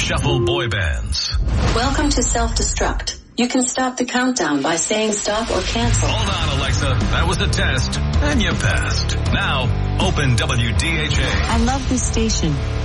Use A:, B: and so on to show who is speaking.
A: Shuffle boy bands.
B: Welcome to Self-Destruct. You can stop the countdown by saying stop or cancel.
A: Hold on, Alexa. That was a test, and you passed. Now, open WDHA.
C: I love this station.